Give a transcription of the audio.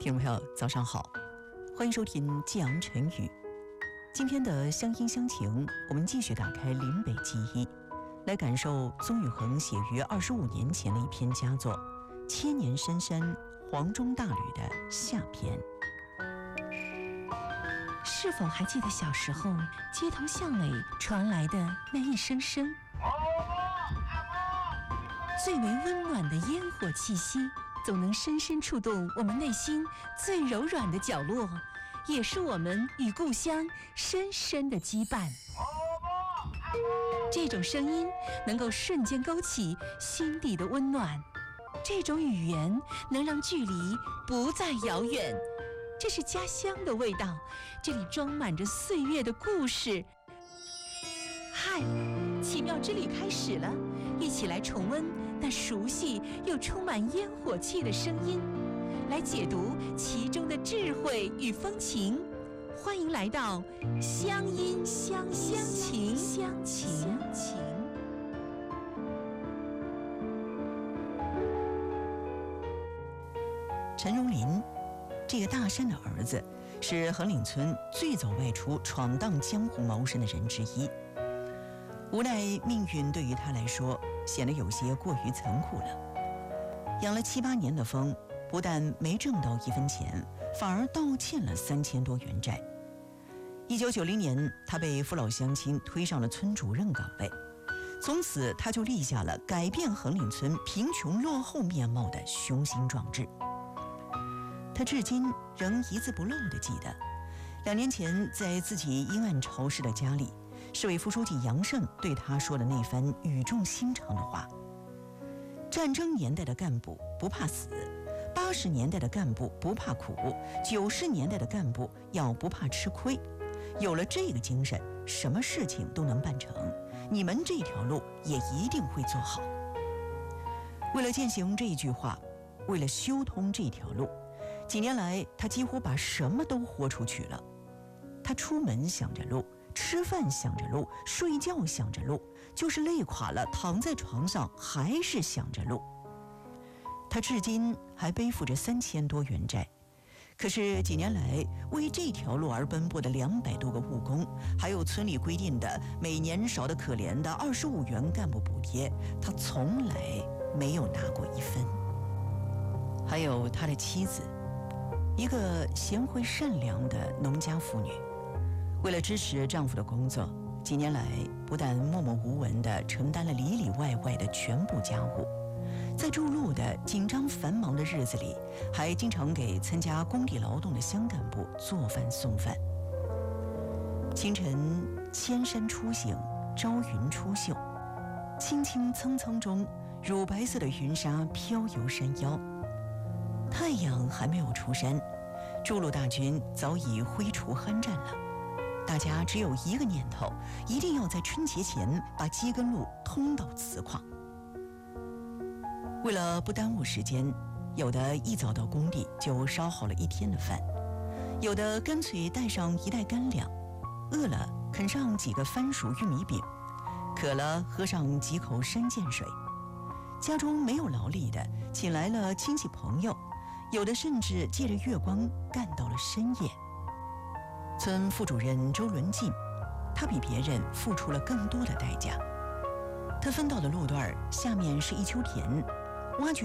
听众朋友早上好，欢迎收听激昂晨语。今天的乡音乡情，我们继续打开林北记忆，来感受宗雨恒写于25年前的一篇佳作《千年深山黄钟大吕》的下篇。 是否还记得小时候街头巷尾传来的那一声声最为温暖的烟火气息，总能深深触动我们内心最柔软的角落，也是我们与故乡深深的羁绊。这种声音能够瞬间勾起心底的温暖，这种语言能让距离不再遥远。这是家乡的味道，这里装满着岁月的故事。嗨，奇妙之旅开始了，一起来重温那熟悉又充满烟火气的声音，来解读其中的智慧与风情。欢迎来到乡音乡情。 陈荣林这个大山的儿子，是横岭村最早外出闯荡江湖谋生的人之一。无奈命运对于他来说显得有些过于残酷了。养了7、8年的蜂，不但没挣到1分钱，反而倒欠了3000多元债。1990年，他被父老乡亲推上了村主任岗位，从此他就立下了改变横岭村贫穷落后面貌的雄心壮志。他至今仍一字不漏地记得，2年前在自己阴暗潮湿的家里，市委副书记杨胜对他说的那番语重心长的话：战争年代的干部不怕死，80年代的干部不怕苦，90年代的干部要不怕吃亏。有了这个精神，什么事情都能办成，你们这条路也一定会做好。为了践行这一句话，为了修通这条路，几年来他几乎把什么都豁出去了。他出门想着路，吃饭想着路，睡觉想着路，就是累垮了躺在床上还是想着路。他至今还背负着3000多元债，可是几年来为这条路而奔波的200多个务工，还有村里规定的每年少得可怜的25元干部补贴，他从来没有拿过1分。还有他的妻子，一个贤惠善良的农家妇女，为了支持丈夫的工作，几年来不但默默无闻地承担了里里外外的全部家务，在筑路的紧张繁忙的日子里，还经常给参加工地劳动的乡干部做饭送饭。清晨千山初醒，朝云初秀，青青苍苍中，乳白色的云纱飘游山腰。太阳还没有出山，筑路大军早已挥除酣战了。大家只有一个念头，一定要在春节前把基根路通到磁矿。为了不耽误时间，有的一早到工地就烧好了1天的饭，有的干脆带上1袋干粮，饿了啃上几个番薯玉米饼，渴了喝上几口山涧水。家中没有劳力的，请来了亲戚朋友，有的甚至借着月光干到了深夜。村副主任周伦进，他比别人付出了更多的代价。他分到的路段下面是一丘田，挖掘